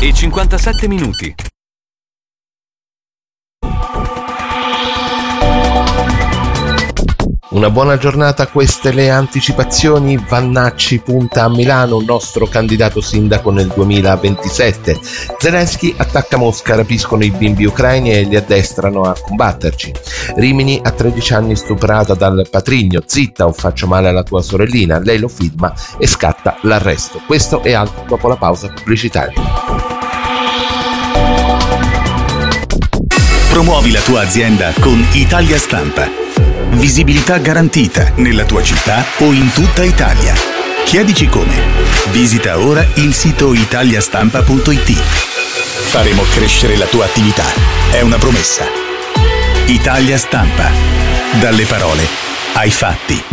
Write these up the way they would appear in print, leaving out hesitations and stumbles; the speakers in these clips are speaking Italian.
e 57 minuti. Una buona giornata, queste le anticipazioni. Vannacci punta a Milano, nostro candidato sindaco nel 2027. Zelensky attacca Mosca, rapiscono i bimbi ucraini e li addestrano a combatterci. Rimini a 13 anni stuprata dal patrigno, zitta o faccio male alla tua sorellina, lei lo filma e scatta l'arresto. Questo e altro dopo la pausa pubblicitaria. Promuovi la tua azienda con Italia Stampa. Visibilità garantita nella tua città o in tutta Italia. Chiedici come. Visita ora il sito italiastampa.it. Faremo crescere la tua attività. È una promessa. Italia Stampa. Dalle parole ai fatti.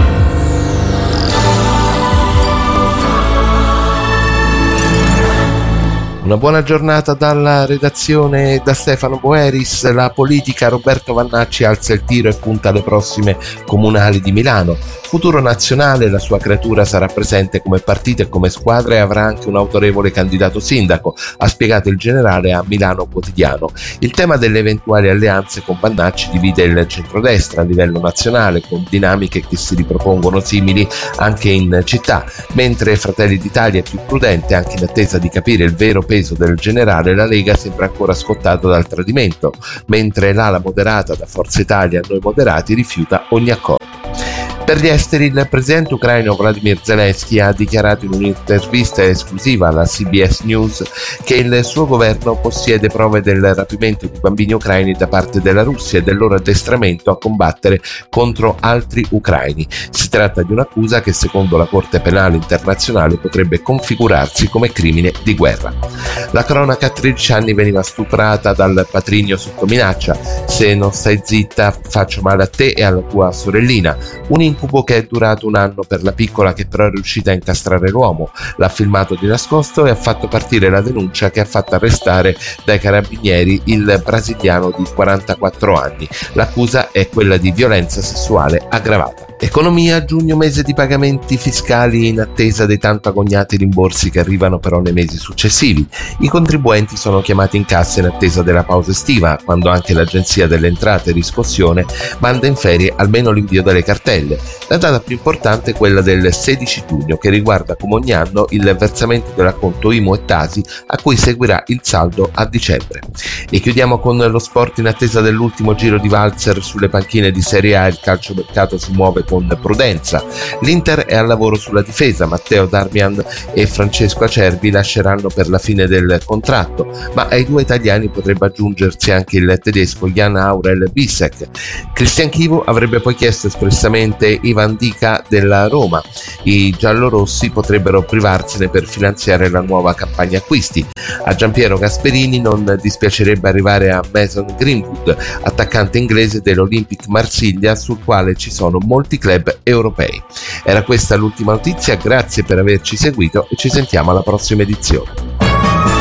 Una buona giornata dalla redazione da Stefano Boeris. La politica, Roberto Vannacci alza il tiro e punta alle prossime comunali di Milano. Futuro nazionale, la sua creatura sarà presente come partito e come squadra e avrà anche un autorevole candidato sindaco, ha spiegato il generale a Milano Quotidiano. Il tema delle eventuali alleanze con Vannacci divide il centrodestra a livello nazionale, con dinamiche che si ripropongono simili anche in città. Mentre Fratelli d'Italia è più prudente, anche in attesa di capire il vero peso del generale, la Lega sembra ancora scottata dal tradimento, mentre l'ala moderata da Forza Italia a Noi Moderati rifiuta ogni accordo. Per gli esteri, il presidente ucraino Vladimir Zelensky ha dichiarato in un'intervista esclusiva alla CBS News che il suo governo possiede prove del rapimento di bambini ucraini da parte della Russia e del loro addestramento a combattere contro altri ucraini. Si tratta di un'accusa che secondo la Corte Penale Internazionale potrebbe configurarsi come crimine di guerra. La cronaca: a 13 anni veniva stuprata dal patrigno sotto minaccia. Se non stai zitta faccio male a te e alla tua sorellina. Un incubo che è durato un anno per la piccola, che però è riuscita a incastrare l'uomo. L'ha filmato di nascosto e ha fatto partire la denuncia che ha fatto arrestare dai carabinieri il brasiliano di 44 anni. L'accusa è quella di violenza sessuale aggravata. Economia: giugno mese di pagamenti fiscali in attesa dei tanto agognati rimborsi che arrivano però nei mesi successivi. I contribuenti sono chiamati in cassa in attesa della pausa estiva, quando anche l'Agenzia delle Entrate e Riscossione manda in ferie almeno l'invio delle cartelle. La data più importante è quella del 16 giugno, che riguarda come ogni anno il versamento dell'acconto IMU e Tasi, a cui seguirà il saldo a dicembre. E chiudiamo con lo sport. In attesa dell'ultimo giro di valzer sulle panchine di Serie A, il calciomercato si muove con prudenza. L'Inter è al lavoro sulla difesa. Matteo Darmian e Francesco Acerbi lasceranno per la fine del contratto, ma ai due italiani potrebbe aggiungersi anche il tedesco Jan Aurel Bissek. Cristian Chivu avrebbe poi chiesto espressamente Ivan Dica della Roma. I giallorossi potrebbero privarsene per finanziare la nuova campagna acquisti. A Giampiero Gasperini non dispiacerebbe arrivare a Mason Greenwood, attaccante inglese dell'Olympique Marsiglia, sul quale ci sono molti club europei. Era questa l'ultima notizia, grazie per averci seguito e ci sentiamo alla prossima edizione.